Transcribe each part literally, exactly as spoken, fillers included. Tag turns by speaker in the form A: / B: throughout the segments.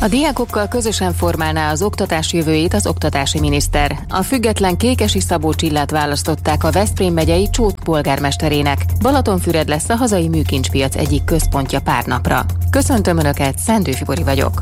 A: A diákokkal közösen formálná az oktatás jövőjét az oktatási miniszter. A független Kékesi Szabó Csillát választották a Veszprém megyei Csót polgármesterének. Balatonfüred lesz a hazai műkincspiac egyik központja pár napra. Köszöntöm Önöket, Szendő Fibori vagyok.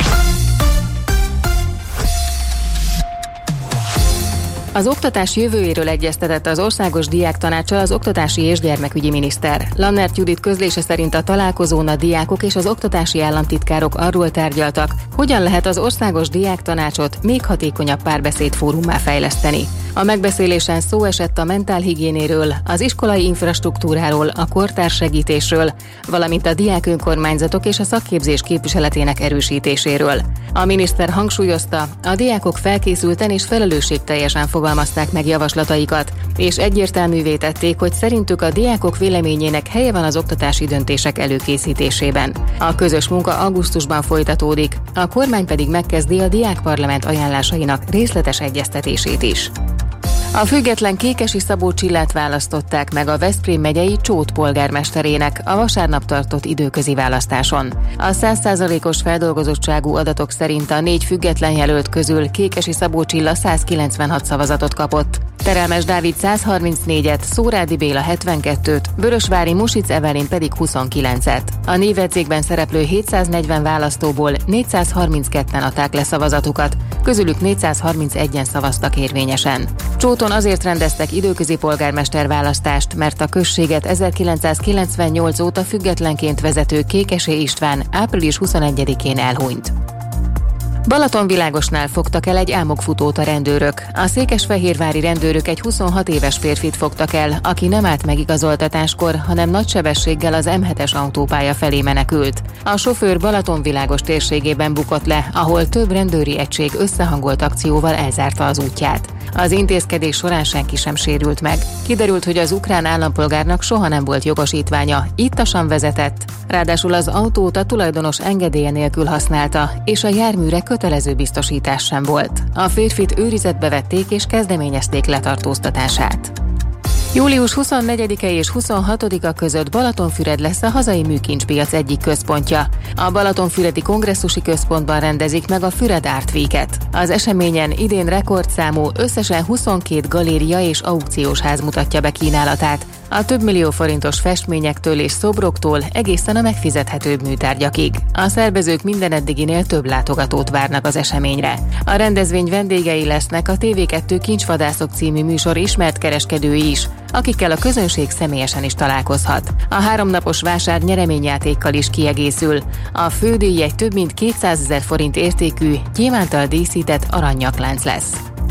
A: Az oktatás jövőjéről egyeztetett az Országos Diáktanáccsal az oktatási és gyermekügyi miniszter. Lannert Judit közlése szerint a találkozón a diákok és az oktatási államtitkárok arról tárgyaltak, hogyan lehet az Országos Diáktanácsot még hatékonyabb párbeszédfórummá fejleszteni. A megbeszélésen szó esett a mentálhigiénéről, az iskolai infrastruktúráról, a kortárs segítésről, valamint a diák önkormányzatok és a szakképzés képviseletének erősítéséről. A miniszter hangsúlyozta, a diákok felkészülten és felelősségteljesen fogalmazták meg javaslataikat, és egyértelművé tették, hogy szerintük a diákok véleményének helye van az oktatási döntések előkészítésében. A közös munka augusztusban folytatódik, a kormány pedig megkezdi a diákparlament ajánlásainak részletes egyeztetését is. A független Kékesi Szabó Csillát választották meg a Veszprém megyei Csót polgármesterének a vasárnap tartott időközi választáson. A száz százalékos feldolgozottságú adatok szerint a négy független jelölt közül Kékesi Szabó Csilla százkilencvenhat szavazatot kapott. Terelmes Dávid száz harmincnégyet, Szórádi Béla hetvenkettőt, Börösvári Music Evelyn pedig huszonkilencet. A névjegyzékben szereplő hétszáznegyven választóból négyszázharmincketten adták le szavazatukat, közülük négyszázharmincegyen szavaztak érvényesen. Csóton azért rendeztek időközi polgármester választást, mert a községet ezerkilencszázkilencvennyolc óta függetlenként vezető Kékesé István április huszonegyedikén elhunyt. Balatonvilágosnál fogtak el egy álmokfutót a rendőrök. A székesfehérvári rendőrök egy huszonhat éves férfit fogtak el, aki nem állt meg igazoltatáskor, hanem nagy sebességgel az em hetes autópálya felé menekült. A sofőr Balatonvilágos térségében bukott le, ahol több rendőri egység összehangolt akcióval elzárta az útját. Az intézkedés során senki sem sérült meg. Kiderült, hogy az ukrán állampolgárnak soha nem volt jogosítványa, ittasan vezetett, ráadásul az autót a tulajdonos engedélye nélkül használta, és a járműre kötelező biztosítás sem volt. A férfit őrizetbe vették és kezdeményezték letartóztatását. július huszonnegyedike és huszonhatodika között Balatonfüred lesz a hazai műkincspiac egyik központja. A Balatonfüredi Kongresszusi Központban rendezik meg a Füred Art Week-et. Az eseményen idén rekordszámú, összesen huszonkét galéria és aukciós ház mutatja be kínálatát, a több millió forintos festményektől és szobroktól egészen a megfizethetőbb műtárgyakig. A szervezők minden eddiginél több látogatót várnak az eseményre. A rendezvény vendégei lesznek a té vé kettő Kincsvadászok című műsor ismert kereskedői is, akikkel a közönség személyesen is találkozhat. A háromnapos vásár nyereményjátékkal is kiegészül. A fődíj egy több mint kétszázezer forint értékű, gyémánttal díszített aranynyaklánc lesz.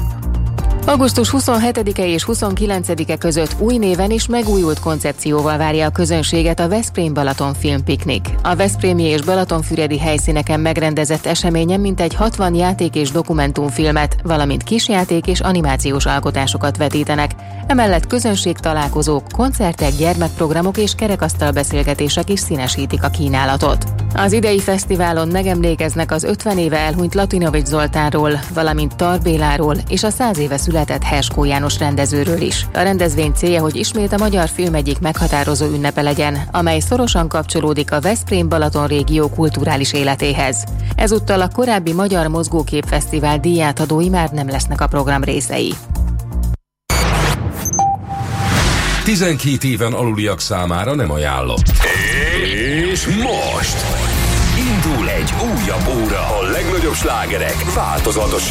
A: augusztus huszonhetedike és huszonkilencedike között új néven és megújult koncepcióval várja a közönséget a Veszprém Balaton Filmpiknik. A veszprémi és balatonfüredi helyszíneken megrendezett eseményen mintegy hatvan játék és dokumentumfilmet, valamint kisjáték és animációs alkotásokat vetítenek. Emellett közönségtalálkozók, koncertek, gyermekprogramok és kerekasztalbeszélgetések is színesítik a kínálatot. Az idei fesztiválon megemlékeznek az ötven éve elhunyt Latinovics Zoltánról, valamint Tar Béláról és a száz éve született Herskó János rendezőről is. A rendezvény célja, hogy ismét a magyar film egyik meghatározó ünnepe legyen, amely szorosan kapcsolódik a Veszprém-Balaton régió kulturális életéhez. Ezúttal a korábbi Magyar Mozgókép Fesztivál díjátadói már nem lesznek a program részei.
B: tizenkét éven aluliak számára nem ajánlott.
C: És most indul egy újabb óra a legnagyobb slágerek változatosan